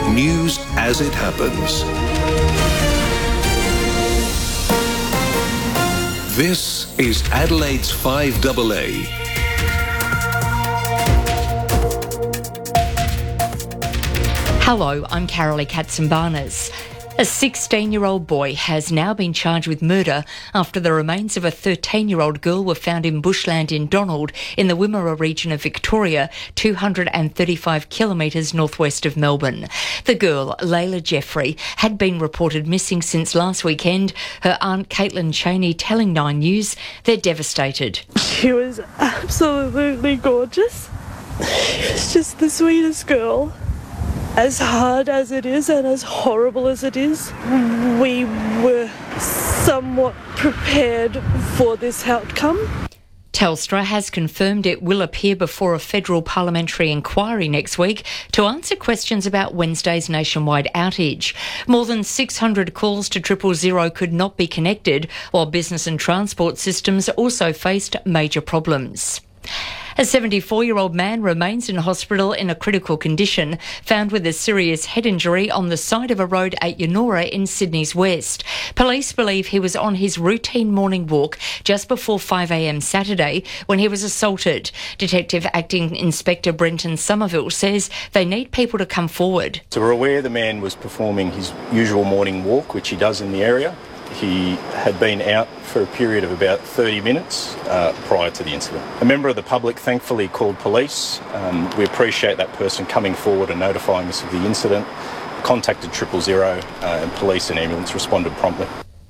News as it happens. This is Adelaide's 5AA. Hello, I'm Carolee Katsimbarnas. A 16-year-old boy has now been charged with murder after the remains of a 13-year-old girl were found in bushland in Donald in the Wimmera region of Victoria, 235 kilometres northwest of Melbourne. The girl, Layla Jeffrey, had been reported missing since last weekend. Her aunt Caitlin Cheney telling Nine News they're devastated. She was absolutely gorgeous. She was just the sweetest girl. As hard as it is and as horrible as it is, we were somewhat prepared for this outcome. Telstra has confirmed it will appear before a federal parliamentary inquiry next week to answer questions about Wednesday's nationwide outage. More than 600 calls to 000 could not be connected, while business and transport systems also faced major problems. A 74-year-old man remains in hospital in a critical condition, found with a serious head injury on the side of a road at Yennora in Sydney's west. Police believe he was on his routine morning walk just before 5 a.m. Saturday when he was assaulted. Detective Acting Inspector Brenton Somerville says they need people to come forward. So we're aware the man was performing his usual morning walk, which he does in the area. He had been out for a period of about 30 minutes prior to the incident. A member of the public thankfully called police. We appreciate that person coming forward and notifying us of the incident. Contacted 000 and police and ambulance responded promptly.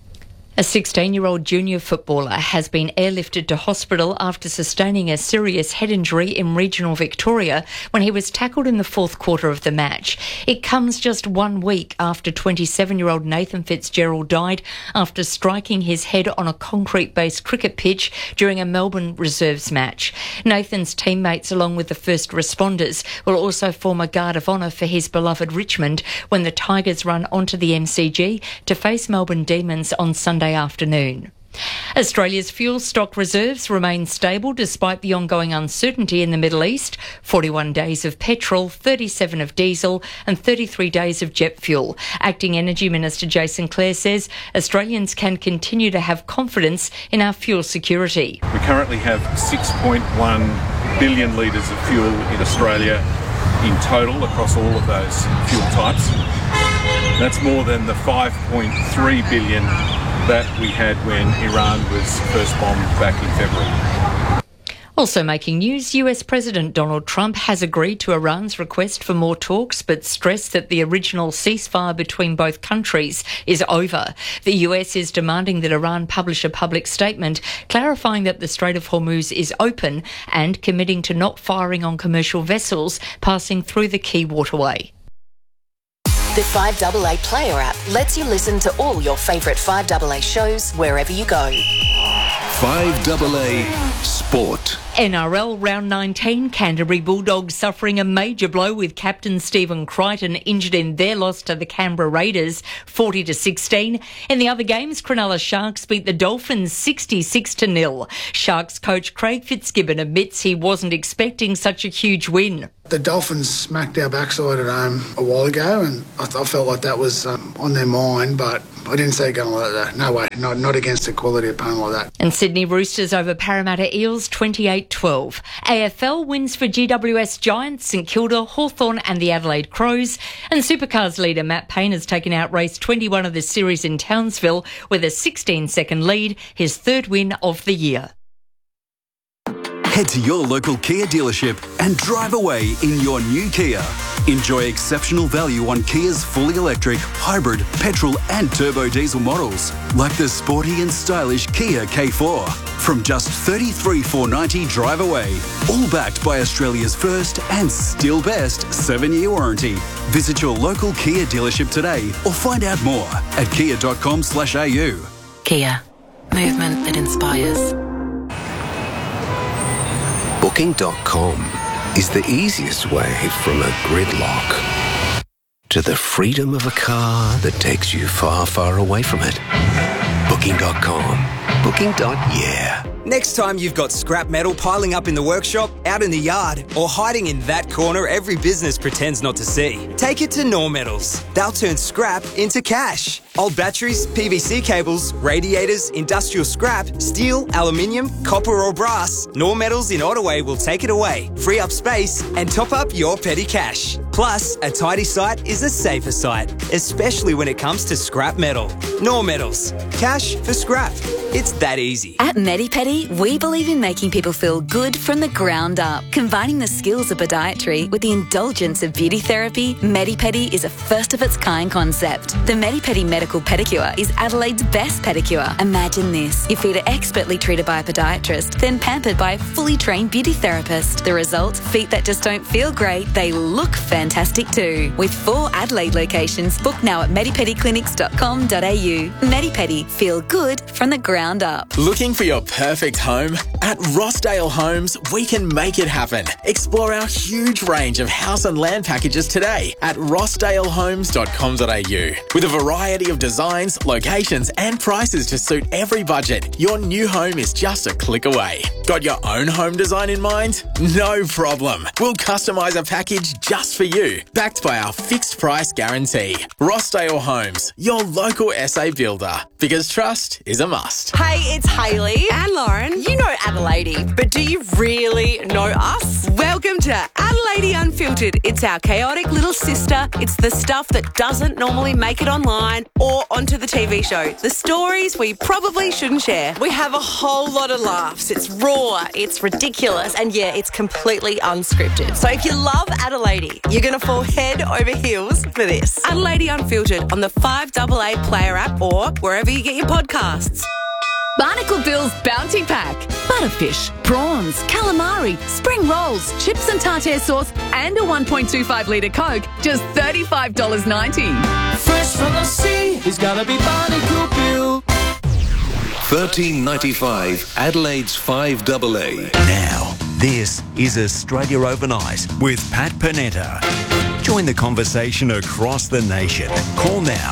A 16-year-old junior footballer has been airlifted to hospital after sustaining a serious head injury in regional Victoria when he was tackled in the fourth quarter of the match. It comes just 1 week after 27-year-old Nathan Fitzgerald died after striking his head on a concrete-based cricket pitch during a Melbourne Reserves match. Nathan's teammates, along with the first responders, will also form a guard of honour for his beloved Richmond when the Tigers run onto the MCG to face Melbourne Demons on Sunday afternoon. Australia's fuel stock reserves remain stable despite the ongoing uncertainty in the Middle East. 41 days of petrol, 37 of diesel and 33 days of jet fuel. Acting Energy Minister Jason Clare says Australians can continue to have confidence in our fuel security. We currently have 6.1 billion litres of fuel in Australia in total across all of those fuel types. That's more than the 5.3 billion that we had when Iran was first bombed back in February. Also making news, US President Donald Trump has agreed to Iran's request for more talks but stressed that the original ceasefire between both countries is over. The US is demanding that Iran publish a public statement clarifying that the Strait of Hormuz is open and committing to not firing on commercial vessels passing through the key waterway. The 5AA Player app lets you listen to all your favourite 5AA shows wherever you go. 5AA Sport. NRL Round 19, Canterbury Bulldogs suffering a major blow with captain Stephen Crichton injured in their loss to the Canberra Raiders 40-16. In the other games, Cronulla Sharks beat the Dolphins 66-0. Sharks coach Craig Fitzgibbon admits he wasn't expecting such a huge win. The Dolphins smacked our backside at home a while ago, and I felt like that was on their mind, but I didn't see it going like that. No way, not against a quality opponent like that. And Sydney Roosters over Parramatta Eels 28-12. AFL wins for GWS Giants, St Kilda, Hawthorn and the Adelaide Crows. And Supercars leader Matt Payne has taken out race 21 of the series in Townsville with a 16-second lead, his third win of the year. Head to your local Kia dealership and drive away in your new Kia. Enjoy exceptional value on Kia's fully electric, hybrid, petrol and turbo diesel models, like the sporty and stylish Kia K4. From just $33,490 drive away, all backed by Australia's first and still best 7-year warranty. Visit your local Kia dealership today or find out more at kia.com/au. Kia. Movement that inspires. Booking.com is the easiest way from a gridlock to the freedom of a car that takes you far, far away from it. Booking.com. Booking.yeah. Next time you've got scrap metal piling up in the workshop, out in the yard, or hiding in that corner every business pretends not to see, take it to Nor Metals. They'll turn scrap into cash. Old batteries, PVC cables, radiators, industrial scrap, steel, aluminium, copper or brass, Nor Metals in Ottaway will take it away, free up space and top up your petty cash. Plus, a tidy site is a safer site, especially when it comes to scrap metal. Nor Metals. Cash for scrap. It's that easy. At MediPedi, we believe in making people feel good from the ground up. Combining the skills of podiatry with the indulgence of beauty therapy, MediPedi is a first-of-its-kind concept. The MediPedi Medical Pedicure is Adelaide's best pedicure. Imagine this. Your feet are expertly treated by a podiatrist, then pampered by a fully trained beauty therapist. The result? Feet that just don't feel great, they look fantastic too. With 4 Adelaide locations, book now at medipediclinics.com.au. MediPedi. Feel good from the ground up. Looking for your perfect home? At Rossdale Homes, we can make it happen. Explore our huge range of house and land packages today at rossdalehomes.com.au. With a variety of designs, locations and prices to suit every budget, your new home is just a click away. Got your own home design in mind? No problem. We'll customise a package just for you, backed by our fixed price guarantee. Rossdale Homes, your local SA builder, because trust is a must. Hey, it's Hayley and Lauren. You know Adelaide, but do you really know us? Welcome to Adelaide Unfiltered. It's our chaotic little sister. It's the stuff that doesn't normally make it online or onto the TV show. The stories we probably shouldn't share. We have a whole lot of laughs. It's raw, it's ridiculous, and yeah, it's completely unscripted. So if you love Adelaide, you're going to fall head over heels for this. Adelaide Unfiltered on the 5AA Player app or wherever you get your podcasts. Barnacle Bill's Bounty Pack. Butterfish, prawns, calamari, spring rolls, chips and tartare sauce, and a 1.25 litre Coke, just $35.90. Fresh from the sea, he's gotta be Barnacle Bill. $13.95, Adelaide's 5AA. Now, this is Australia Overnight with Pat Panetta. Join the conversation across the nation. Call now.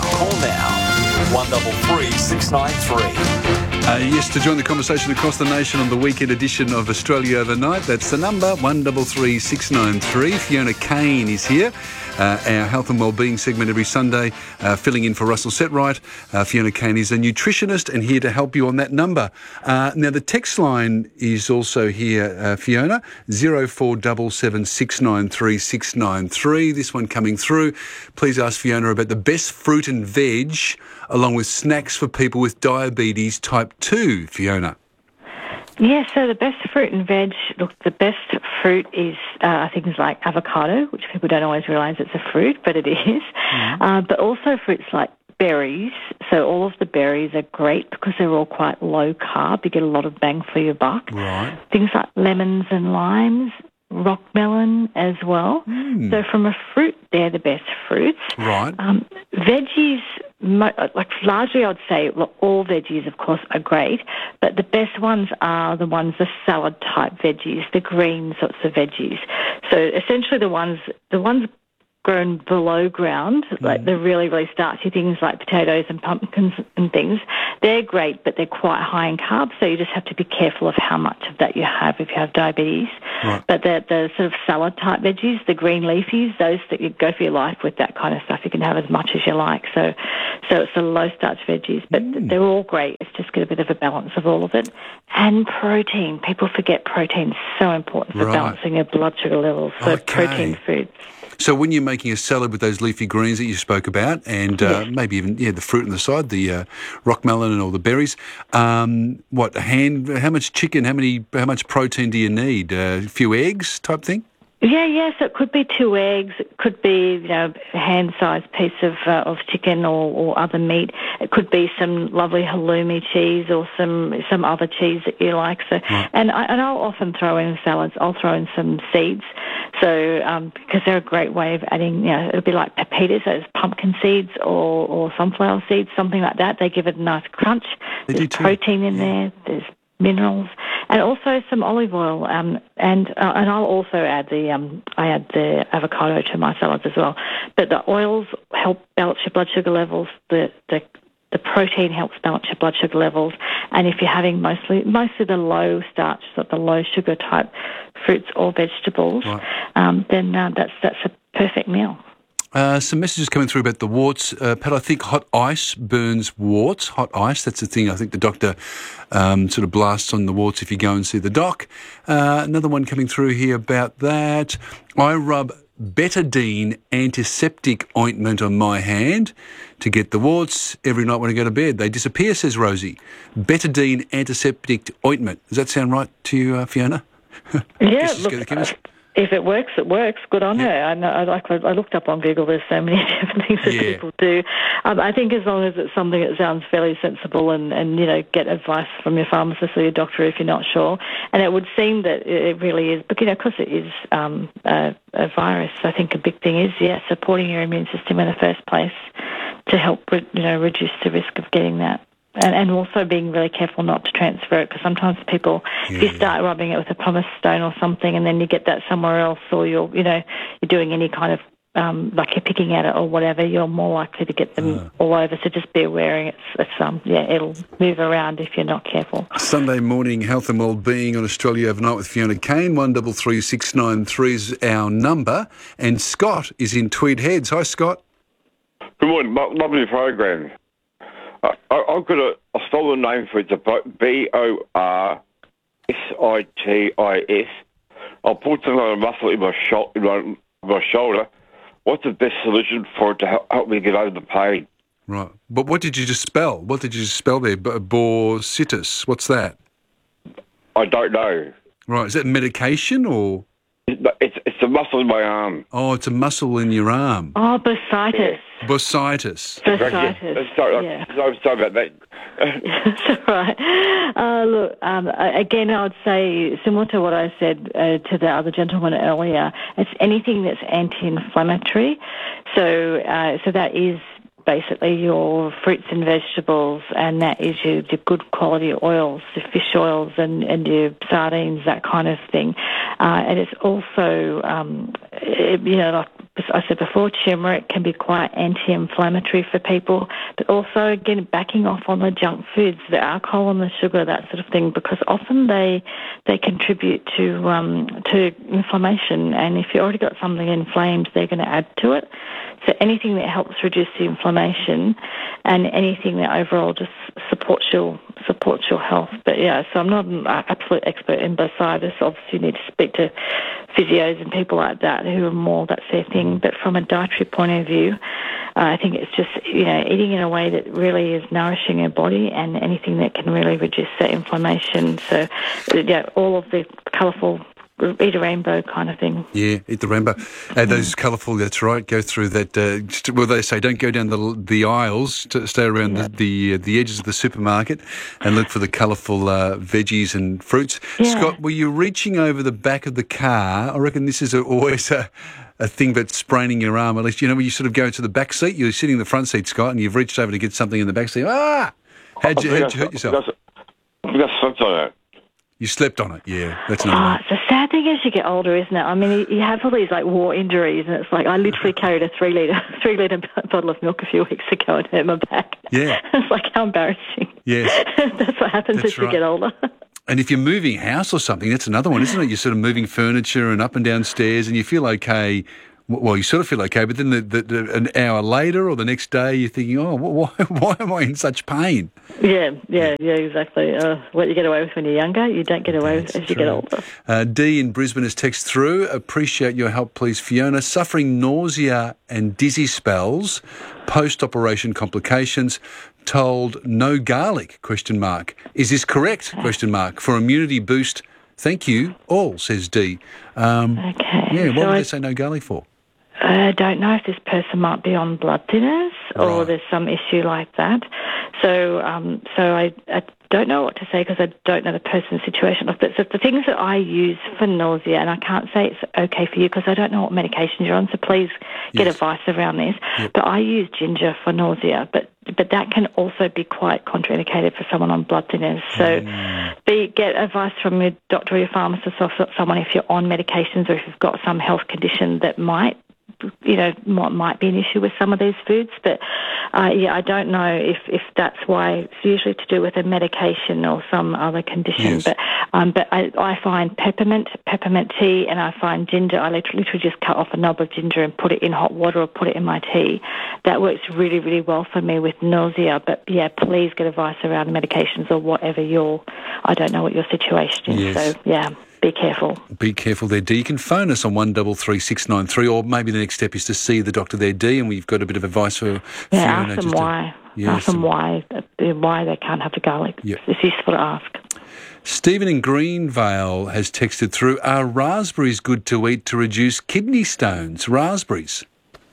133 693. Yes, to join the conversation across the nation on the weekend edition of Australia Overnight. That's the number, 133 693. Fiona Kane is here. Our health and wellbeing segment every Sunday, filling in for Russell Setright. Fiona Kane is a nutritionist and here to help you on that number. Now, the text line is also here, Fiona, 0477 693 693. This one coming through. Please ask Fiona about the best fruit and veg, along with snacks for people with diabetes type 2, Fiona. Yeah, so the best fruit and veg, look, the best fruit is things like avocado, which people don't always realise it's a fruit, but it is. Mm-hmm. But also fruits like berries. So all of the berries are great because they're all quite low carb. You get a lot of bang for your buck. Right. Things like lemons and limes, rock melon as well. Mm. So from a fruit, they're the best fruits. Right. Veggies, largely I'd say all veggies, of course, are great, but the best ones are the salad-type veggies, the green sorts of veggies. So essentially the ones grown below ground, like the really, really starchy things like potatoes and pumpkins and things, they're great, but they're quite high in carbs, so you just have to be careful of how much of that you have if you have diabetes. Right. But the sort of salad-type veggies, the green leafies, those that you go for your life with, that kind of stuff, you can have as much as you like. So it's the low-starch veggies, but they're all great. It's just get a bit of a balance of all of it. And protein. People forget protein's so important for balancing your blood sugar levels, so protein foods. So when you're making a salad with those leafy greens that you spoke about, and maybe even the fruit on the side, the rock melon and all the berries, how much chicken, how much protein do you need? A few eggs type thing? Yeah, so it could be 2 eggs, it could be, a hand-sized piece of chicken or other meat. It could be some lovely halloumi cheese or some other cheese that you like. So, and I'll often throw in salads. I'll throw in some seeds. So, because they're a great way of adding, it'll be like pepitas, those pumpkin seeds or sunflower seeds, something like that. They give it a nice crunch. There's protein in there. There's minerals, and also some olive oil. And I'll also add I add the avocado to my salads as well. But the oils help balance your blood sugar levels. The The protein helps balance your blood sugar levels, and if you're having mostly the low starch, so the low sugar type fruits or vegetables, then that's a perfect meal. Some messages coming through about the warts. Pat, I think hot ice burns warts. Hot ice, that's the thing I think the doctor sort of blasts on the warts if you go and see the doc. Another one coming through here about that. I rub betadine antiseptic ointment on my hand to get the warts every night when I go to bed. They disappear, says Rosie. Betadine antiseptic ointment. Does that sound right to you, Fiona? Yeah, look, if it works, it works. Good on her. I know. I looked up on Google. There's so many different things that people do. I think as long as it's something that sounds fairly sensible, and get advice from your pharmacist or your doctor if you're not sure. And it would seem that it really is, but because it is a virus. I think a big thing is supporting your immune system in the first place to help reduce the risk of getting that. And also being really careful not to transfer it, because sometimes people, if you start rubbing it with a pumice stone or something, and then you get that somewhere else, or you're doing any kind of like you're picking at it or whatever, you're more likely to get them all over. So just be aware. It'll move around if you're not careful. Sunday morning health and wellbeing on Australia Overnight with Fiona Kane. 133693 is our number, and Scott is in Tweed Heads. Hi, Scott. Good morning. Lovely program. I've got a stolen name for it. It's BORSITIS. I'll put something on a muscle in my shoulder. What's the best solution for it to help me get over the pain? Right. But what did you just spell? What did you spell there? Bursitis. What's that? I don't know. Right. Is that medication or? It's a muscle in my arm. Oh, it's a muscle in your arm. Oh, bursitis. Bursitis. Bursitis. Sorry about that. That's all right. Look, again, I would say, similar to what I said to the other gentleman earlier, it's anything that's anti-inflammatory. So that is basically your fruits and vegetables, and that is your good quality oils, the fish oils and your sardines, that kind of thing. And it's also, like I said before, turmeric can be quite anti-inflammatory for people, but also, again, backing off on the junk foods, the alcohol and the sugar, that sort of thing, because often they contribute to inflammation, and if you've already got something inflamed, they're going to add to it. So anything that helps reduce the inflammation and anything that overall just supports your health. But so I'm not an absolute expert in bursitis. Obviously, you need to speak to physios and people like that who are more that's their thing. But from a dietary point of view, I think it's just eating in a way that really is nourishing your body and anything that can really reduce that inflammation. So all of the colourful. Eat a rainbow kind of thing. Yeah, eat the rainbow. Those colourful, that's right, go through that. They say don't go down the aisles, to stay around the edges of the supermarket and look for the colourful veggies and fruits. Yeah. Scott, were you reaching over the back of the car? I reckon this is always a thing that's spraining your arm. At least, when you sort of go to the back seat, you're sitting in the front seat, Scott, and you've reached over to get something in the back seat. How'd you hurt yourself? I got slept on it. You slept on it, yeah. That's another It's a sad thing as you get older, isn't it? I mean, you have all these war injuries, and it's like I literally carried a 3 litre bottle of milk a few weeks ago and hurt my back. Yeah. It's like, how embarrassing. Yes. That's what happens as you get older. And if you're moving house or something, that's another one, isn't it? You're sort of moving furniture and up and down stairs, and you feel okay. Well, you sort of feel okay, but then an hour later or the next day, you're thinking, why am I in such pain? Yeah, exactly. What you get away with when you're younger, you don't get away with as you get older. Dee in Brisbane has texted through. Appreciate your help, please, Fiona. Suffering nausea and dizzy spells, post-operation complications. Told no garlic? ? Is this correct? ? For immunity boost. Thank you all, says Dee. Okay. Yeah, what would they say no garlic for? I don't know if this person might be on blood thinners or there's some issue like that. So I don't know what to say because I don't know the person's situation. But so the things that I use for nausea, and I can't say it's okay for you because I don't know what medications you're on, so please get advice around this. Yep. But I use ginger for nausea, but that can also be quite contraindicated for someone on blood thinners. So get advice from your doctor or your pharmacist or someone if you're on medications or if you've got some health condition that might might be an issue with some of these foods, but I don't know if that's why. It's usually to do with a medication or some other condition. Yes. But I find peppermint tea, and I find ginger. I literally just cut off a knob of ginger and put it in hot water or put it in my tea. That works really, really well for me with nausea. But yeah, please get advice around medications or whatever I don't know what your situation is. Yes. So yeah. Be careful. Be careful there, Dee. You can phone us on 133693, or maybe the next step is to see the doctor there, Dee, and we've got a bit of advice for Fiona. Ask them why. Ask them why they can't have the garlic. Yep. It's useful to ask. Stephen in Greenvale has texted through, are raspberries good to eat to reduce kidney stones? Raspberries.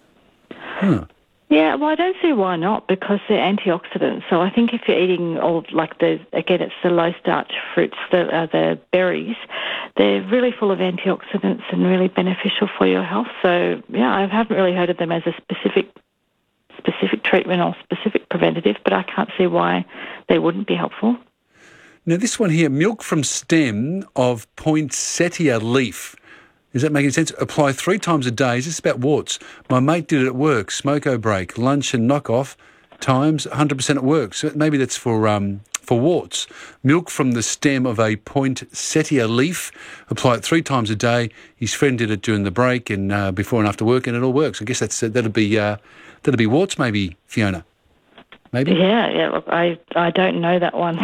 Yeah, well, I don't see why not, because they're antioxidants. So I think if you're eating it's the low-starch fruits, the berries, they're really full of antioxidants and really beneficial for your health. So, yeah, I haven't really heard of them as a specific treatment or specific preventative, but I can't see why they wouldn't be helpful. Now, this one here, milk from stem of poinsettia leaf. Is that making sense? Apply 3 times a day. Is this about warts? My mate did it at work. Smoko break, lunch and knock-off times 100% at work. So maybe that's for warts. Milk from the stem of a poinsettia leaf. Apply it 3 times a day. His friend did it during the break and before and after work, and it all works. I guess that'll be warts, maybe, Fiona. Maybe? Yeah. Look, I don't know that one.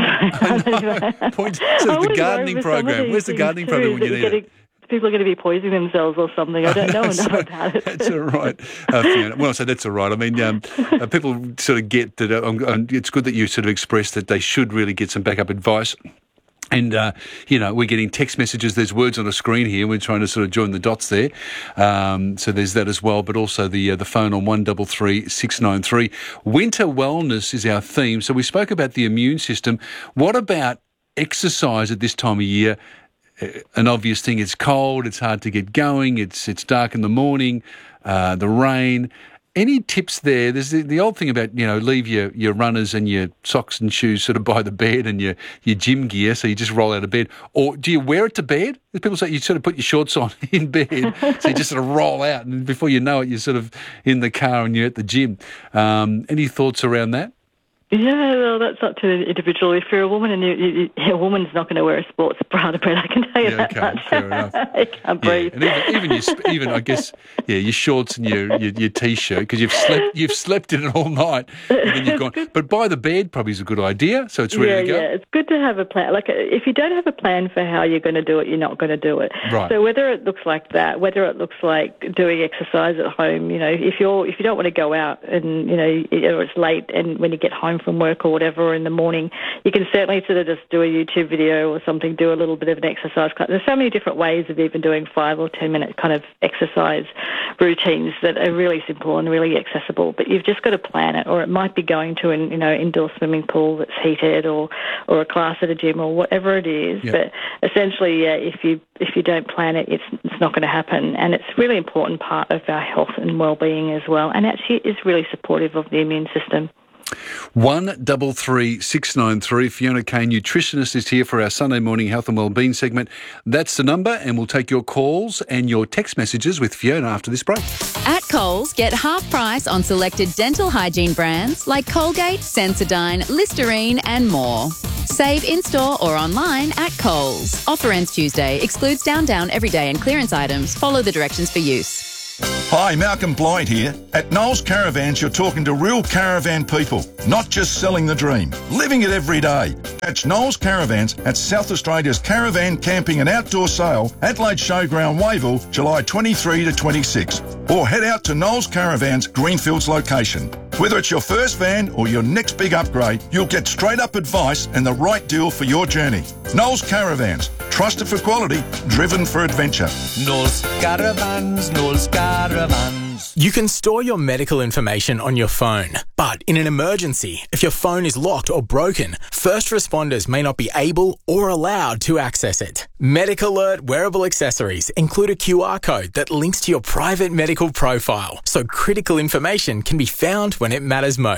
The gardening program. Where's the gardening program when you need it? People are going to be poisoning themselves or something. I don't know enough about it. That's all right, Fiona. Well, so that's all right. I mean, people sort of get that. It's good that you sort of expressed that they should really get some backup advice. And, we're getting text messages. There's words on a screen here. We're trying to sort of join the dots there. So there's that as well, but also the phone on 133693. Winter wellness is our theme. So we spoke about the immune system. What about exercise at this time of year? An obvious thing, it's cold, it's hard to get going, it's dark in the morning, the rain. Any tips there? There's the old thing about, leave your runners and your socks and shoes sort of by the bed and your gym gear, so you just roll out of bed. Or do you wear it to bed? People say you sort of put your shorts on in bed, so you just sort of roll out, and before you know it, you're sort of in the car and you're at the gym. Any thoughts around that? Yeah, well, that's up to the individual. If you're a woman and a woman's not going to wear a sports bra to bed, I can tell you that much. Fair enough. You can't breathe. And even I guess, your shorts and your t-shirt, because you've slept in it all night, and then you've gone. But by the bed probably is a good idea, so it's ready to go. Yeah, it's good to have a plan. Like, if you don't have a plan for how you're going to do it, you're not going to do it. Right. So whether it looks like that, whether it looks like doing exercise at home, if you don't want to go out and or it's late and when you get home from work or whatever in the morning, you can certainly sort of just do a YouTube video or something, do a little bit of an exercise. There's so many different ways of even doing 5 or 10 minute kind of exercise routines that are really simple and really accessible, but you've just got to plan it. Or it might be going to an indoor swimming pool that's heated, or a class at a gym, or whatever it is. Yep. But essentially, if you don't plan it, it's not going to happen. And it's a really important part of our health and well-being as well, and actually is really supportive of the immune system. 133693. Fiona Kane, nutritionist, is here for our Sunday morning health and wellbeing segment. That's the number, and we'll take your calls and your text messages with Fiona after this break. At Coles, get half price on selected dental hygiene brands like Colgate, Sensodyne, Listerine and more. Save in-store or online at Coles. Offer ends Tuesday. Excludes down, everyday and clearance items. Follow the directions for use. Hi, Malcolm Blythe here. At Knowles Caravans, you're talking to real caravan people, not just selling the dream, living it every day. Catch Knowles Caravans at South Australia's Caravan Camping and Outdoor Sale, Adelaide Showground, Wavell, July 23 to 26. Or head out to Knowles Caravans, Greenfields location. Whether it's your first van or your next big upgrade, you'll get straight up advice and the right deal for your journey. Knowles Caravans, trusted for quality, driven for adventure. Knowles Caravans, Knowles Caravans. You can store your medical information on your phone, but in an emergency, if your phone is locked or broken, first responders may not be able or allowed to access it. Medic Alert wearable accessories include a QR code that links to your private medical profile, so critical information can be found when it matters most.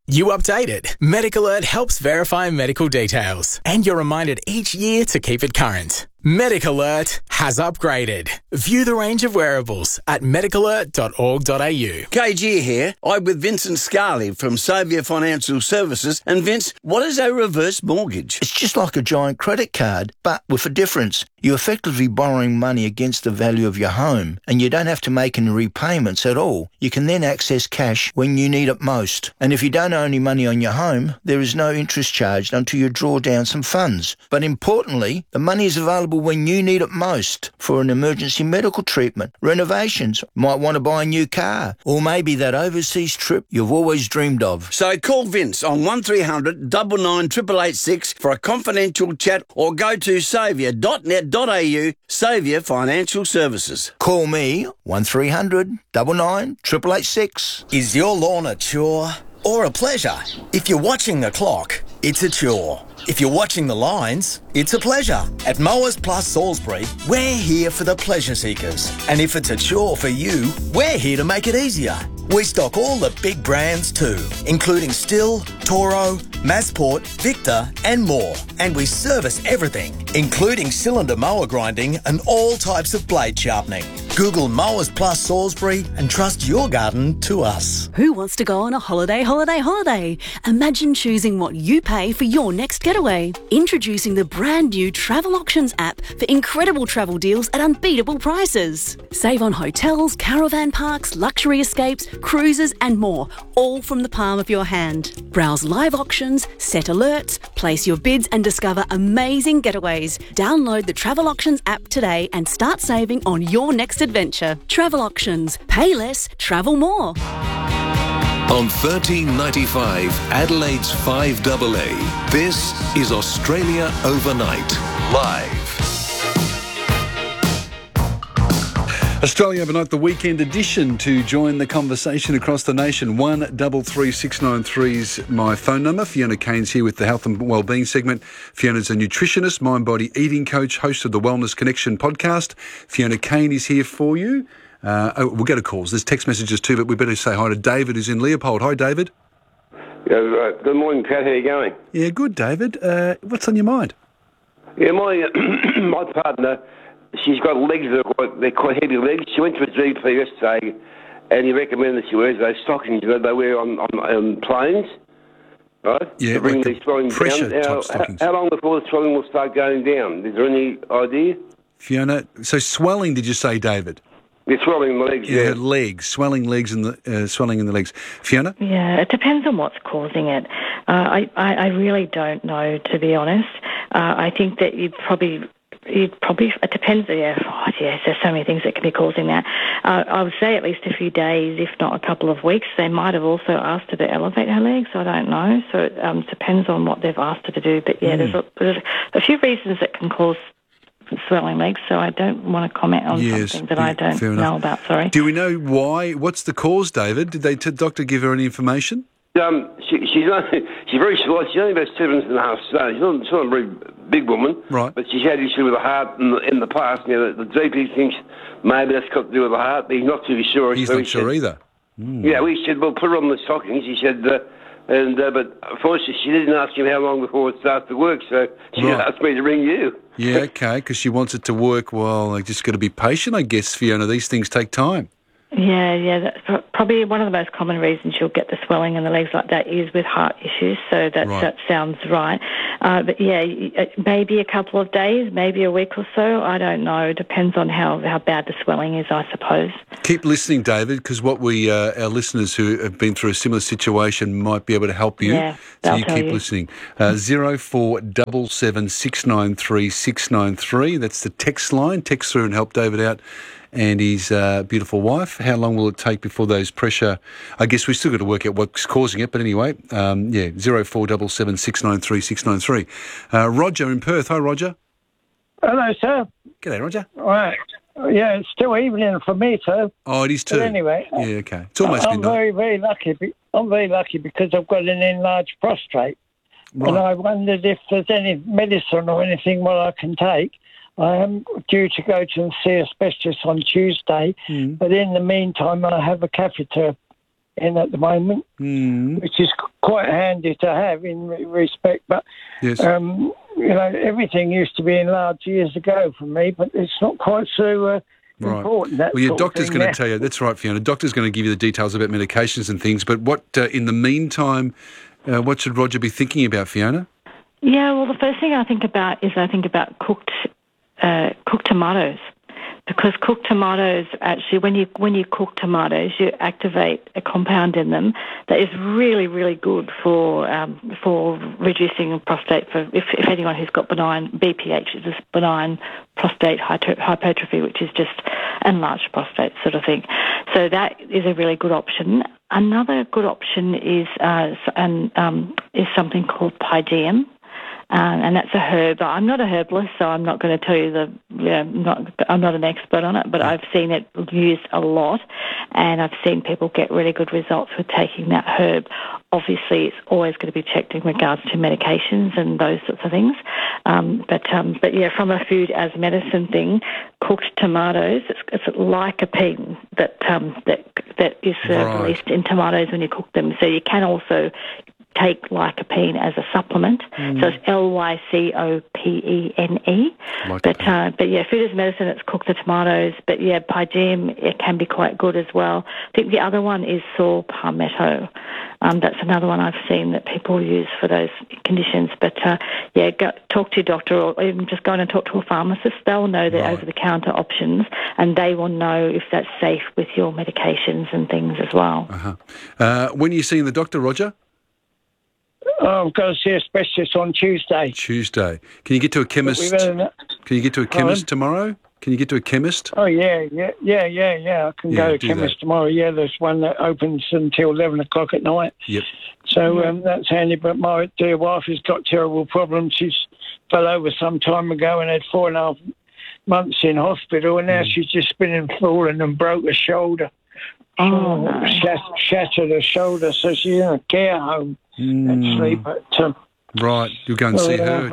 You updated. Medical Alert helps verify medical details, and you're reminded each year to keep it current. Medical Alert has upgraded. View the range of wearables at medicalert.org.au. KG here. I'm with Vincent Scarley from Saviour Financial Services. And Vince, what is a reverse mortgage? It's just like a giant credit card, but with a difference. You're effectively borrowing money against the value of your home, and you don't have to make any repayments at all. You can then access cash when you need it most. And if you don't owe any money on your home, there is no interest charged until you draw down some funds. But importantly, the money is available when you need it most for an emergency medical treatment, renovations, might want to buy a new car, or maybe that overseas trip you've always dreamed of. So call Vince on 1300 99 886 for a confidential chat, or go to saviour.net.au. Saviour Financial Services. Call me 1300 99 886. Is your lawn a chore or a pleasure? If you're watching the clock, it's a chore. If you're watching the lines, it's a pleasure. At Mowers Plus Salisbury, we're here for the pleasure seekers. And if it's a chore for you, we're here to make it easier. We stock all the big brands too, including Stihl, Toro, Masport, Victor and more. And we service everything, including cylinder mower grinding and all types of blade sharpening. Google Mowers Plus Salisbury and trust your garden to us. Who wants to go on a holiday? Imagine choosing what you pay for your next getaway. Introducing the brand new Travel Auctions app for incredible travel deals at unbeatable prices. Save on hotels, caravan parks, luxury escapes, cruises and more, all from the palm of your hand. Browse live auctions, set alerts, place your bids and discover amazing getaways. Download the Travel Auctions app today and start saving on your next adventure. Travel Auctions. Pay less, travel more. On 1395 Adelaide's 5AA, this is Australia Overnight, live. Australia Overnight, the weekend edition. To join the conversation across the nation, 133693 is my phone number. Fiona Kane's here with the Health and Wellbeing segment. Fiona's a nutritionist, mind-body eating coach, host of the Wellness Connection podcast. Fiona Kane is here for you. We'll go to calls. There's text messages too, but we better say hi to David, who's in Leopold. Hi, David. Yeah, good morning, Pat. How are you going? Yeah, good, David. What's on your mind? Yeah, my partner, she's got legs they're quite heavy legs. She went to a GP yesterday, and he recommended she wears those stockings that they wear on planes, right? Yeah, to bring like the swelling pressure down. type stockings. How long before the swelling will start going down? Is there any idea? Fiona, so swelling, did you say, David? Yeah, swelling in the legs, yeah. Legs, swelling legs and swelling in the legs. Fiona? Yeah, it depends on what's causing it. I really don't know, to be honest. I think that you'd probably, it depends, there's so many things that can be causing that. I would say at least a few days, if not a couple of weeks. They might have also asked her to elevate her legs, I don't know. So it depends on what they've asked her to do. But yeah, there's a few reasons that can cause swelling legs, so I don't want to comment on something that I don't know about, sorry. Do we know why? What's the cause, David? Did the doctor give her any information? She's very slight. She's only about 7.5 stone. She's not a very big woman, right? But she's had issue with the heart in the past. You know, the GP thinks maybe that's got to do with the heart, but he's not too sure. He's not sure either. Yeah, we said, well, put her on the stockings. He said, but unfortunately, she didn't ask him how long before it starts to work, so she asked me to ring you. Yeah, okay, because she wants it to work. Well, I just got to be patient, I guess, Fiona. These things take time. Yeah, that's probably one of the most common reasons you'll get the swelling in the legs like that is with heart issues, so that sounds right. But yeah, maybe a couple of days, maybe a week or so, I don't know. Depends on how bad the swelling is, I suppose. Keep listening, David, because what our listeners who have been through a similar situation might be able to help you. Yeah, so you keep listening. 0477 693 693. That's the text line. Text through and help David out and his beautiful wife. How long will it take before those pressure... I guess we've still got to work out what's causing it, but anyway, 0477 693 693. Roger in Perth. Hi, Roger. Hello, sir. G'day, Roger. Right. Yeah, it's still evening for me, sir. Oh, it is too. But anyway. Yeah, okay. It's almost I'm midnight. very, very lucky. I'm very lucky because I've got an enlarged prostate. Right. And I wondered if there's any medicine or anything what I can take. I am due to go to see a specialist on Tuesday, but in the meantime, I have a catheter in at the moment, which is quite handy to have in respect. But Yes. Everything used to be enlarged years ago for me, but it's not quite so important. That Well, your sort of doctor's thing going now. to tell you. That's right, Fiona. Doctor's going to give you the details about medications and things. But what, in the meantime, what should Roger be thinking about, Fiona? Yeah, well, the first thing I think about cooked tomatoes, because cooked tomatoes actually, when you cook tomatoes, you activate a compound in them that is really, really good for reducing prostate. If anyone who's got benign BPH, is this benign prostate hypertrophy, which is just enlarged prostate sort of thing. So that is a really good option. Another good option is something called Pygeum. And that's a herb. I'm not a herbalist, so I'm not going to tell you I'm not an expert on it, but I've seen it used a lot, and I've seen people get really good results with taking that herb. Obviously, it's always going to be checked in regards to medications and those sorts of things. But yeah, from a food as medicine thing, cooked tomatoes, it's lycopene that is released in tomatoes when you cook them. So you can also take lycopene as a supplement. So it's Lycopene. But yeah, food as medicine, it's cooked the tomatoes. But yeah, Pygeum, it can be quite good as well. I think the other one is saw palmetto. That's another one I've seen that people use for those conditions. But talk to your doctor, or even just go in and talk to a pharmacist. They'll know the over-the-counter options, and they will know if that's safe with your medications and things as well. When are you seeing the doctor, Roger? I've got to see a specialist on Tuesday. Tuesday. Can you get to a chemist? Can you get to a chemist tomorrow? Can you get to a chemist? Oh, yeah. I can go to chemist tomorrow. Yeah, there's one that opens until 11 o'clock at night. Yep. So that's handy. But my dear wife has got terrible problems. She's fell over some time ago and had 4.5 months in hospital, and now she's just been and fallen and broke her shoulder. Shattered her shoulder, so she's in a care home and sleep at right, you'll go and see her.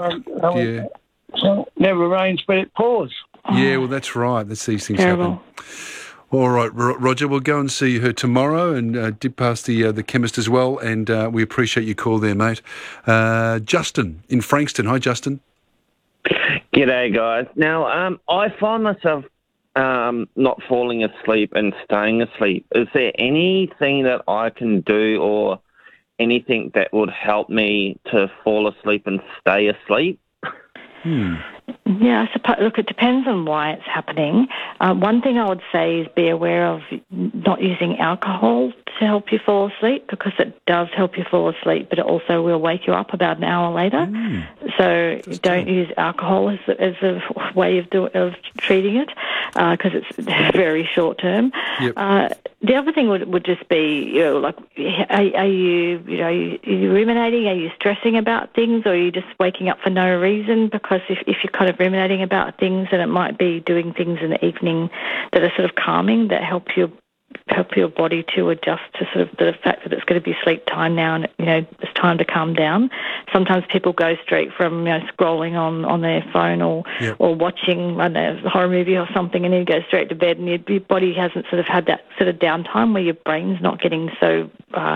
Never rains, but it pours. Yeah, well, that's right. That's these things happen. All right, Roger, we'll go and see her tomorrow and dip past the chemist as well, and we appreciate your call there, mate. Justin in Frankston. Hi, Justin. G'day, guys. Now, I find myself not falling asleep and staying asleep. Is there anything that I can do or anything that would help me to fall asleep and stay asleep? Yeah, I suppose, look, it depends on why it's happening. One thing I would say is be aware of not using alcohol to help you fall asleep, because it does help you fall asleep, but it also will wake you up about an hour later. So don't use alcohol as a way of treating it, because it's very short term. The other thing would just be, are you ruminating? Are you stressing about things, or are you just waking up for no reason? Because if you're kind of ruminating about things, then it might be doing things in the evening that are sort of calming, that help your body to adjust to sort of the fact that it's going to be sleep time now, and it's time to calm down. Sometimes people go straight from scrolling on their phone or watching a horror movie or something, and then you go straight to bed, and your body hasn't sort of had that sort of downtime where your brain's not getting so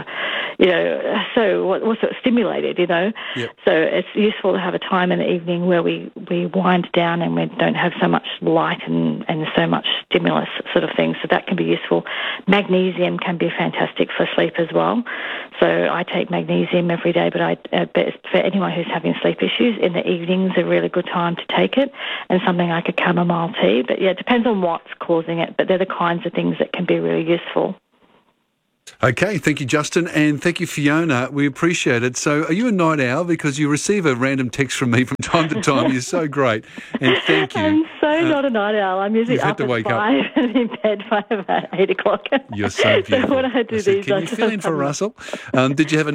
what's it, stimulated, So it's useful to have a time in the evening where we wind down and we don't have so much light and so much stimulus sort of thing. So that can be useful. Magnesium can be fantastic for sleep as well. So I take magnesium every day, but for anyone who's having sleep issues, in the evening's a really good time to take it, and something like a chamomile tea. But yeah, it depends on what's causing it, but they're the kinds of things that can be really useful. Okay, thank you, Justin, and thank you, Fiona. We appreciate it. So are you a night owl? Because you receive a random text from me from time to time. You're so great, and thank you. I'm so not a night owl. I'm usually up at 5 and in bed by about 8 o'clock. You're so beautiful. So when I do these, can you fill in for Russell? Did you have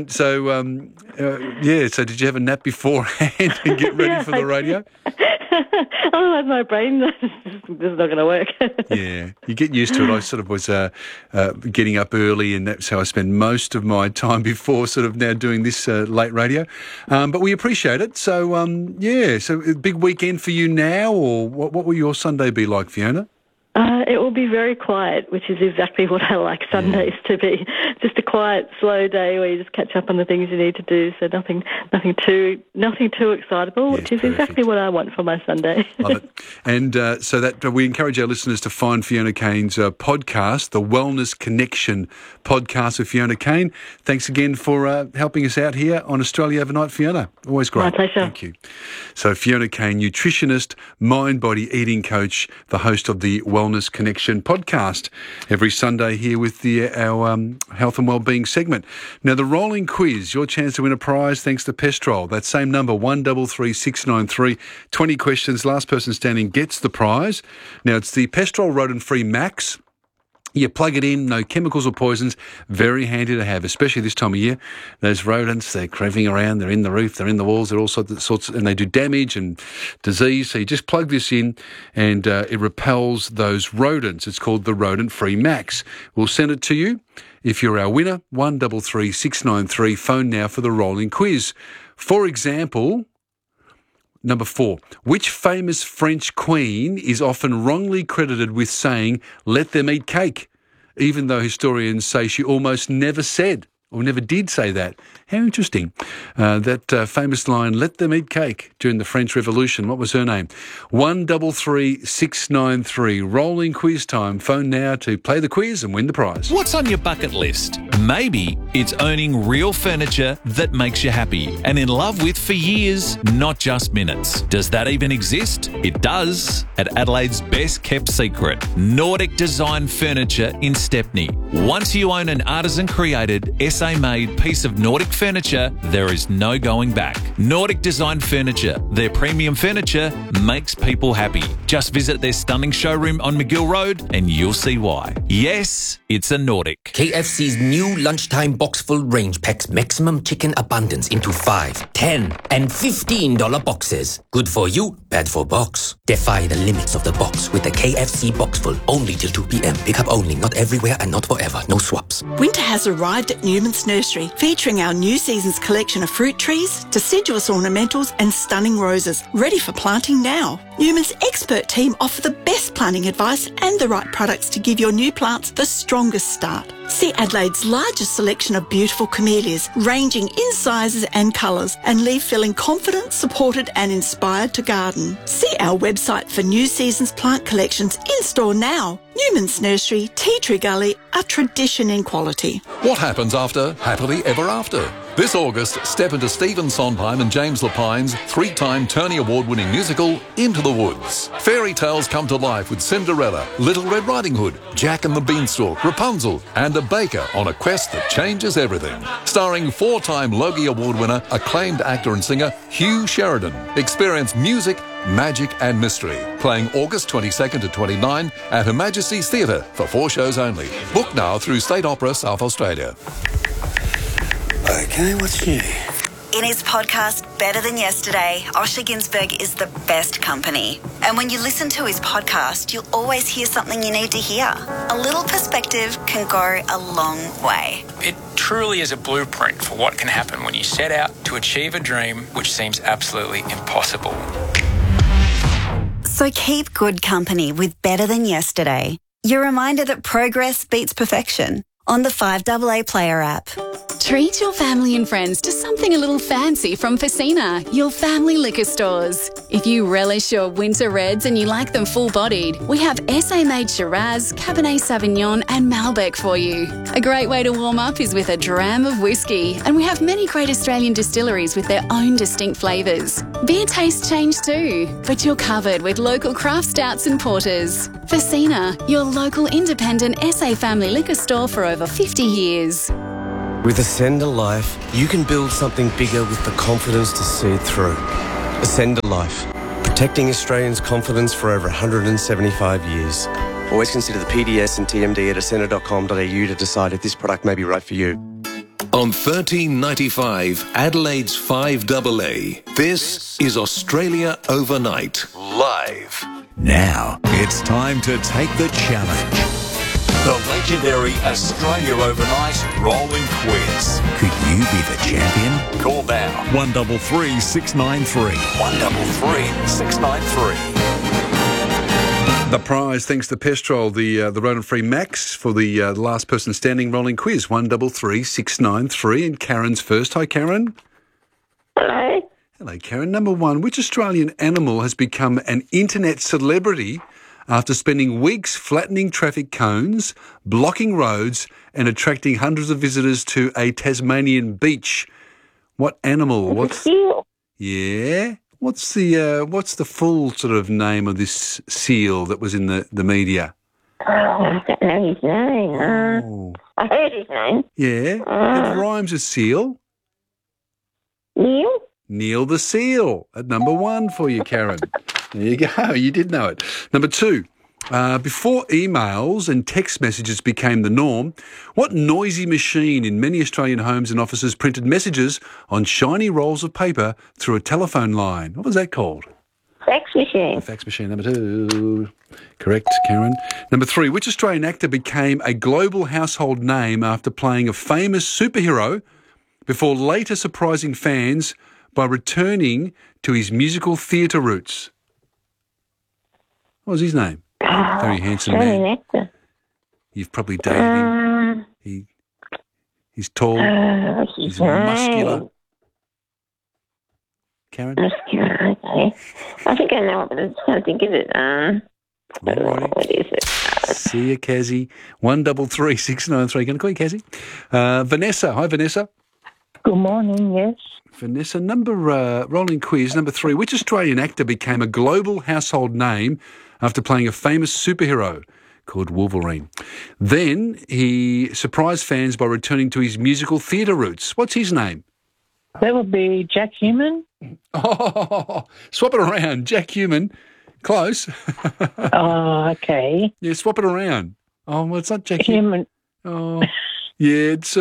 did you have a nap beforehand and get ready for the radio? Otherwise, my brain, this is not going to work. Yeah, you get used to it. I sort of was getting up early, and that's how I spend most of my time before sort of now doing this late radio. But we appreciate it. So, so a big weekend for you now, or what will your Sunday be like, Fiona? It will be very quiet, which is exactly what I like Sundays to be. Just a quiet, slow day where you just catch up on the things you need to do. So nothing too excitable, which is exactly what I want for my Sunday. Love it. And so that we encourage our listeners to find Fiona Kane's podcast, the Wellness Connection podcast with Fiona Kane. Thanks again for helping us out here on Australia Overnight, Fiona. Always great. My pleasure. Thank you. So Fiona Kane, nutritionist, mind-body eating coach, the host of the Wellness Connection podcast, every Sunday here with our health and wellbeing segment. Now, the rolling quiz, your chance to win a prize thanks to Pestrol. That same number, 133693. 20 questions. Last person standing gets the prize. Now, it's the Pestrol Rodent-Free Max. You plug it in, no chemicals or poisons, very handy to have, especially this time of year. Those rodents, they're creeping around, they're in the roof, they're in the walls, they're all sorts, and they do damage and disease. So you just plug this in and it repels those rodents. It's called the Rodent-Free Max. We'll send it to you. If you're our winner, 133693, phone now for the rolling quiz. For example, number 4, which famous French queen is often wrongly credited with saying, "Let them eat cake," even though historians say she almost never said or never did say that? How interesting. That famous line, "Let them eat cake," during the French Revolution. What was her name? 133693. Rolling quiz time. Phone now to play the quiz and win the prize. What's on your bucket list? Maybe it's owning real furniture that makes you happy and in love with for years, not just minutes. Does that even exist? It does. At Adelaide's best kept secret, Nordic Design Furniture in Stepney. Once you own an artisan created, SA made piece of Nordic furniture, there is no going back. Nordic Design Furniture. Their premium furniture makes people happy. Just visit their stunning showroom on McGill Road and you'll see why. Yes, it's a Nordic. KFC's new lunchtime box-full range packs maximum chicken abundance into 5, 10 and $15 boxes. Good for you, bad for box. Defy the limits of the box with the KFC box-full. Only till 2 p.m. Pick up only, not everywhere and not forever. No swaps. Winter has arrived at Newman's Nursery, featuring our new season's collection of fruit trees, deciduous ornamentals and stunning roses, ready for planting now. Newman's expert team offer the best planting advice and the right products to give your new plants the strongest start. See Adelaide's largest selection of beautiful camellias, ranging in sizes and colours, and leave feeling confident, supported and inspired to garden. See our website for new season's plant collections in store now. Newman's Nursery, Tea Tree Gully, a tradition in quality. What happens after Happily Ever After? This August, step into Stephen Sondheim and James Lapine's 3-time Tony Award-winning musical, Into the Woods. Fairy tales come to life with Cinderella, Little Red Riding Hood, Jack and the Beanstalk, Rapunzel, and a baker on a quest that changes everything. Starring 4-time Logie Award winner, acclaimed actor and singer Hugh Sheridan. Experience music, magic and mystery. Playing August 22nd to 29 at Her Majesty's Theatre for 4 shows only. Book now through State Opera South Australia. Okay, what's new? In his podcast, Better Than Yesterday, Osher Günsberg is the best company. And when you listen to his podcast, you'll always hear something you need to hear. A little perspective can go a long way. It truly is a blueprint for what can happen when you set out to achieve a dream which seems absolutely impossible. So keep good company with Better Than Yesterday. Your reminder that progress beats perfection on the 5AA Player app. Treat your family and friends to something a little fancy from Facina, your family liquor stores. If you relish your winter reds and you like them full-bodied, we have SA-made Shiraz, Cabernet Sauvignon and Malbec for you. A great way to warm up is with a dram of whiskey, and we have many great Australian distilleries with their own distinct flavours. Beer tastes change too, but you're covered with local craft stouts and porters. Facina, your local independent SA family liquor store for over 50 years. With Ascender Life, you can build something bigger with the confidence to see it through. Ascender Life, protecting Australians' confidence for over 175 years. Always consider the PDS and TMD at ascender.com.au to decide if this product may be right for you. On 1395 Adelaide's 5AA, this is Australia Overnight, live. Now, it's time to take the challenge. The legendary Australia Overnight Rolling Quiz. Could you be the champion? Call now. 133693. 133693. The prize, thanks to Pestrol, the rodent-free Max for the last person standing rolling quiz, 133693, and Karen's first. Hi, Karen. Hello. Hello, Karen. Number one, which Australian animal has become an internet celebrity after spending weeks flattening traffic cones, blocking roads, and attracting hundreds of visitors to a Tasmanian beach? What animal? What's a seal? Yeah. What's the full sort of name of this seal that was in the media? Oh, I don't know his name. I heard his name. Yeah. It rhymes with seal. Neil? Neil the Seal at number one for you, Karen. There you go. You did know it. Number two. Before emails and text messages became the norm, what noisy machine in many Australian homes and offices printed messages on shiny rolls of paper through a telephone line? What was that called? Fax machine. A fax machine, number two. Correct, Karen. Number three, which Australian actor became a global household name after playing a famous superhero before later surprising fans by returning to his musical theatre roots? What was his name? Very handsome man. Actor. You've probably dated him. He's tall. He's muscular. Karen? Muscular, okay. I think I know it, but I just can't think of it. What is it? See you, Kazzy. 133693. Going to call you Kazzy. Vanessa. Hi, Vanessa. Good morning, yes. Vanessa, rolling quiz, number three. Which Australian actor became a global household name after playing a famous superhero called Wolverine? Then he surprised fans by returning to his musical theatre roots. What's his name? That would be Jack Human. Oh, swap it around. Jack Human. Close. Oh, okay. Yeah, swap it around. Oh, well, it's not Jack Human. Oh, yeah, it's...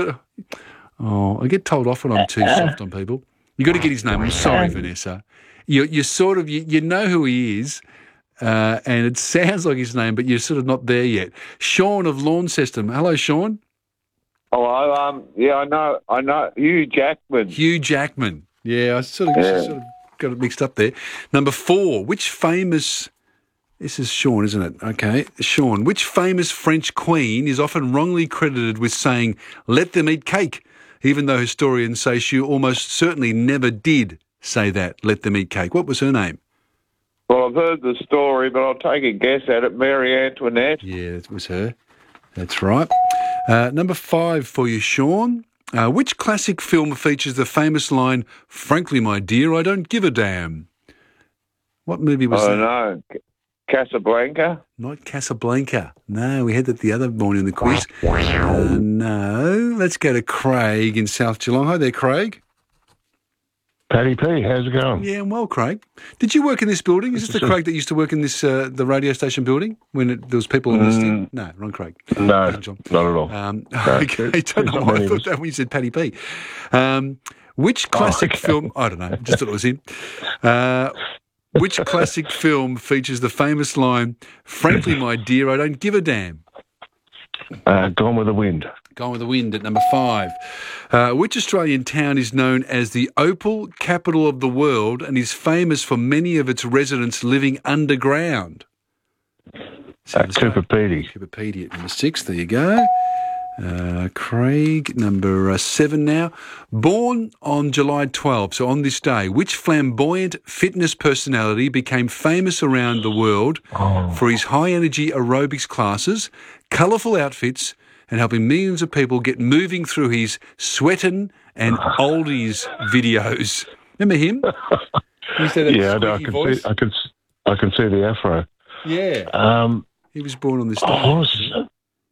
I get told off when I'm too soft on people. You got to get his name. I'm sorry, Vanessa. You sort of you know who he is, and it sounds like his name, but you're sort of not there yet. Sean of Launceston. Hello, Sean. Hello. Yeah, I know. Hugh Jackman. Hugh Jackman. Yeah, I sort of got it mixed up there. Number four. Which famous? This is Sean, isn't it? Okay, Sean. Which famous French queen is often wrongly credited with saying "Let them eat cake," even though historians say she almost certainly never did say that, "Let them eat cake"? What was her name? Well, I've heard the story, but I'll take a guess at it. Marie Antoinette. Yeah, it was her. That's right. Number five for you, Sean. Which classic film features the famous line, "Frankly, my dear, I don't give a damn"? What movie was that? I don't know. Casablanca? Not Casablanca. No, we had that the other morning in the quiz. No. Let's go to Craig in South Geelong. Hi there, Craig. Paddy P, how's it going? Yeah, I'm well, Craig. Did you work in this building? Is this the Craig that used to work in this the radio station building when there was people listening? No, wrong Craig. No, not at all. Okay, don't know why I thought that when you said Paddy P. Which classic film... I don't know, just thought it was him. Which classic film features the famous line, "Frankly, my dear, I don't give a damn"? Gone with the Wind. Gone with the Wind at number five. Which Australian town is known as the opal capital of the world and is famous for many of its residents living underground? Cooper Pedy. Cooper Pedy at number six. There you go. Craig, number seven now. Born on July 12, so on this day, which flamboyant fitness personality became famous around the world for his high-energy aerobics classes, colourful outfits, and helping millions of people get moving through his sweatin' and oldies videos? Remember him? Yeah, I can see the afro. Yeah. He was born on this day.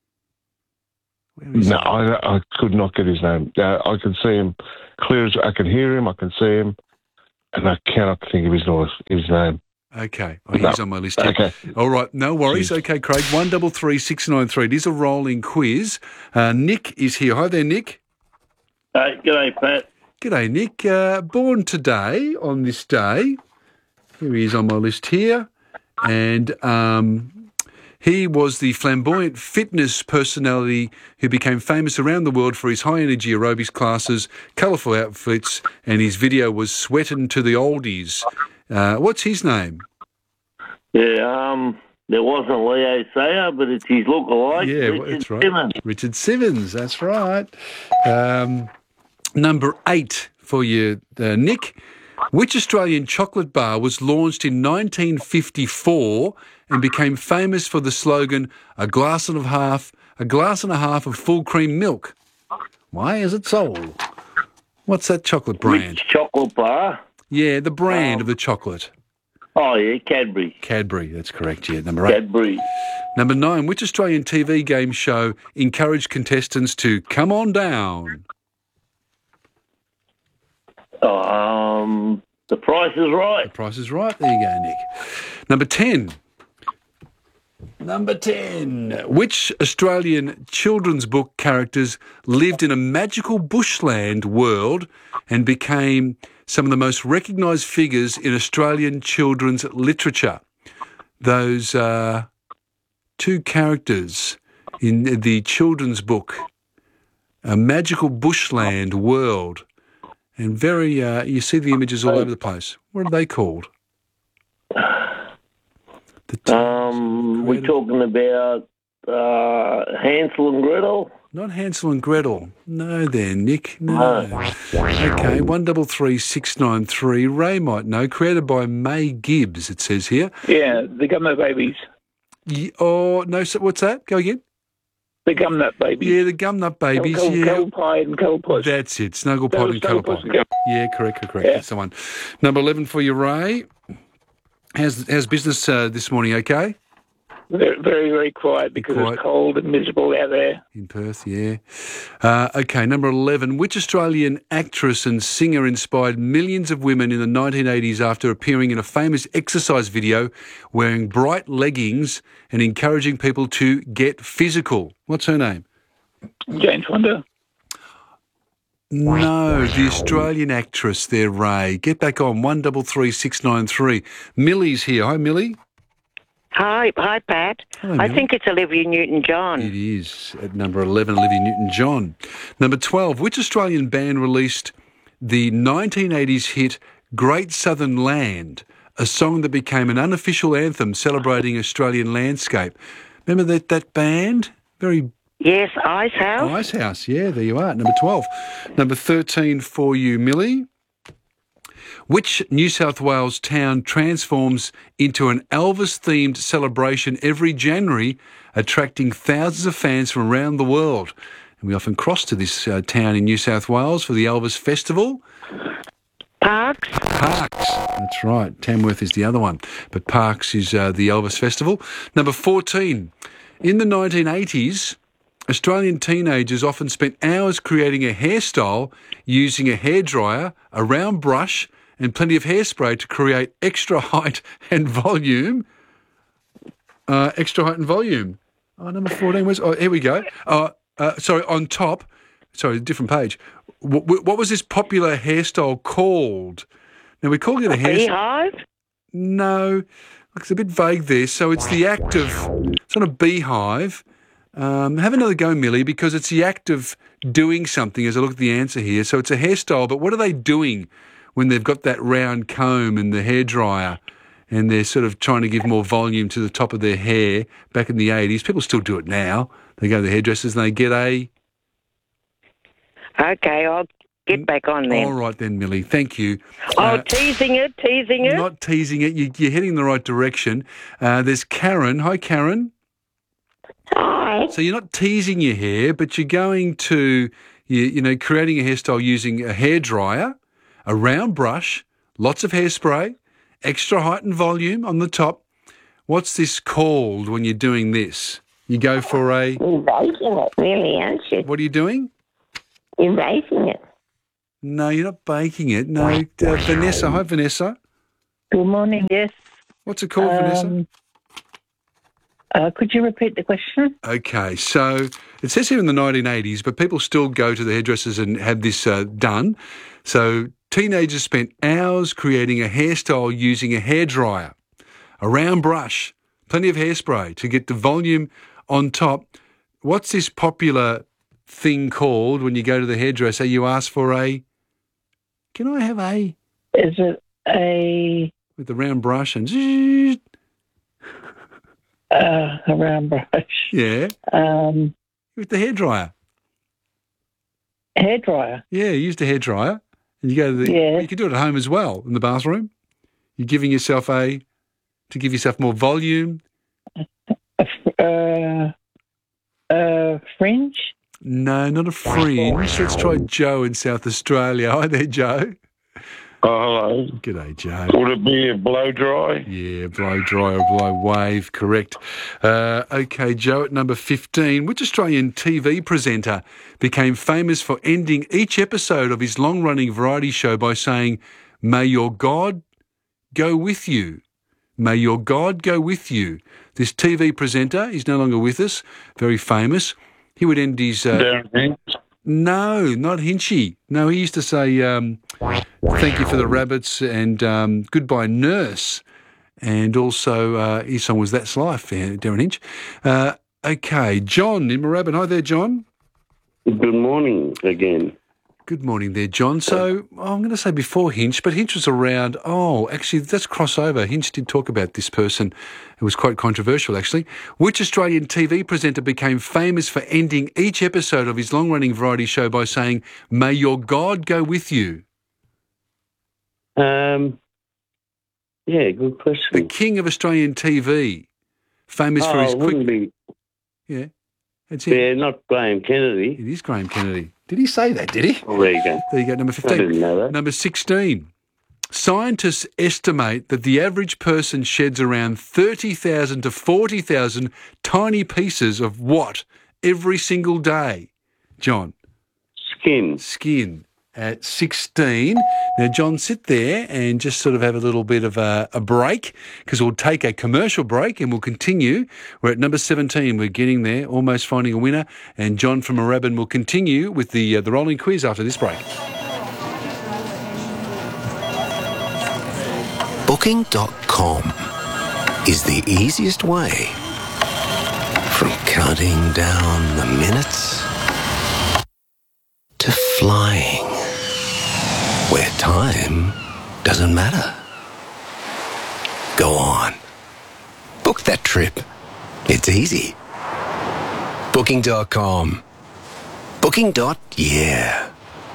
No, I could not get his name. I can see him clear as I can hear him. I can see him, and I cannot think of his name. Okay, he's on my list here. Okay, all right, no worries. Okay, Craig, 133693. It is a rolling quiz. Nick is here. Hi there, Nick. Hey, g'day, Pat. G'day, Nick. Born today on this day. Here he is on my list here, and he was the flamboyant fitness personality who became famous around the world for his high-energy aerobics classes, colourful outfits, and his video was "Sweatin' to the Oldies." What's his name? Yeah, There wasn't Leo Sayer, but it's his lookalike, Richard that's right. Simmons. Richard Simmons, that's right. Number 8 for you, Nick. Which Australian chocolate bar was launched in 1954 and became famous for the slogan, a glass and a half of full cream milk? Why is it sold? What's that chocolate brand? Which chocolate bar? Yeah, the brand of the chocolate. Oh, yeah, Cadbury. Cadbury, that's correct, yeah. Number 8. Cadbury. Number 9, which Australian TV game show encouraged contestants to come on down? The Price is Right. The Price is Right. There you go, Nick. Number 10. Number 10. Which Australian children's book characters lived in a magical bushland world and became some of the most recognised figures in Australian children's literature? Those 2 characters in the children's book, a magical bushland world. And very, you see the images all over the place. What are they called? We're talking about Hansel and Gretel. Not Hansel and Gretel. No there, Nick. No. Okay, 133693. Ray might know. Created by May Gibbs, it says here. Yeah, the Gumnut Babies. No, so what's that? Go again. The Gumnut Babies. Yeah, the Gumnut Babies. Cuddlepie and Cuddlepie. That's it. Snugglepot and Cuddlepie. Yeah, correct. Yeah. That's the one. Number 11 for you, Ray. How's business this morning? Okay. Very, very, very quiet because it's cold and miserable out there. In Perth, yeah. Okay, number 11. Which Australian actress and singer inspired millions of women in the 1980s after appearing in a famous exercise video wearing bright leggings and encouraging people to get physical? What's her name? Jane Fonda. No, the Australian actress there, Ray. Get back on, 133693. Millie's here. Hi, Millie. Hi, Pat. Hello, I Millie. think it's Olivia Newton-John. It is at number 11, Olivia Newton-John. Number 12, which Australian band released the 1980s hit Great Southern Land, a song that became an unofficial anthem celebrating Australian landscape? Remember that band? Yes, Icehouse. Icehouse, yeah, there you are, number 12. Number 13 for you, Millie. Which New South Wales town transforms into an Elvis-themed celebration every January, attracting thousands of fans from around the world? And we often cross to this town in New South Wales for the Elvis Festival. Parks. That's right. Tamworth is the other one. But Parks is the Elvis Festival. Number 14. In the 1980s, Australian teenagers often spent hours creating a hairstyle using a hairdryer, a round brush, and plenty of hairspray to create extra height and volume. Oh, number 14 was... Oh, here we go. On top... Sorry, different page. What was this popular hairstyle called? Now, we're calling it a hairstyle... Beehive? No. It's a bit vague there. So it's the act of... It's not a beehive. Have another go, Millie, because it's the act of doing something as I look at the answer here. So it's a hairstyle, but what are they doing when they've got that round comb and the hairdryer and they're sort of trying to give more volume to the top of their hair? Back in the 80s, people still do it now. They go to the hairdressers and they get a... Okay, I'll get back on then. All right then, Millie. Thank you. Teasing it. Not teasing it. You're heading in the right direction. There's Karen. Hi, Karen. Hi. So you're not teasing your hair, but you're going to, creating a hairstyle using a hairdryer, a round brush, lots of hairspray, extra height and volume on the top. What's this called when you're doing this? You go for a... You're baking it, really, aren't you? What are you doing? You're baking it. No, you're not baking it. No, Vanessa. Hi, Vanessa. Good morning, yes. What's it called, Vanessa? Could you repeat the question? Okay, so it says here in the 1980s, but people still go to the hairdressers and have this done. So teenagers spent hours creating a hairstyle using a hairdryer, a round brush, plenty of hairspray to get the volume on top. What's this popular thing called when you go to the hairdresser? You ask for a... Can I have a... Is it a... With the round brush and... A round brush. Yeah. With the hairdryer. Hairdryer? Yeah, you used a hairdryer. And you go to the... Yeah. You could do it at home as well, in the bathroom. You're giving yourself to give yourself more volume. Fringe? No, not a fringe. Let's try Joe in South Australia. Hi there, Joe. Oh, hello. G'day, Joe. Would it be a blow dry? Yeah, blow dry or blow wave, correct. Okay, Joe, at number 15, which Australian TV presenter became famous for ending each episode of his long-running variety show by saying, "May your God go with you. May your God go with you." This TV presenter is no longer with us, very famous. He would end his... Darren Hinch? No, not Hinchy. No, he used to say, "Thank you for the rabbits" and "Goodbye, Nurse." And also, his song was "That's Life," Darren Hinch. Okay, John in Moorabbin. Hi there, John. Good morning again. Good morning there, John. So, I'm going to say before Hinch, but Hinch was around. Oh, actually, that's crossover. Hinch did talk about this person. It was quite controversial, actually. Which Australian TV presenter became famous for ending each episode of his long-running variety show by saying, "May your God go with you"? Yeah, good question. The king of Australian TV, famous for his quick... Yeah, that's it. Yeah, not Graham Kennedy. It is Graham Kennedy. Did he say that, did he? Oh, there you go. There you go, number 15. I didn't know that. Number 16. Scientists estimate that the average person sheds around 30,000 to 40,000 tiny pieces of what every single day? John? Skin. At 16. Now, John, sit there and just sort of have a little bit of a break, because we'll take a commercial break and we'll continue. We're at number 17. We're getting there, almost finding a winner. And John from Moorabbin will continue with the rolling quiz after this break. Booking.com is the easiest way from counting down the minutes to flying, where time doesn't matter. Go on. Book that trip. It's easy. Booking.com. Booking.yeah.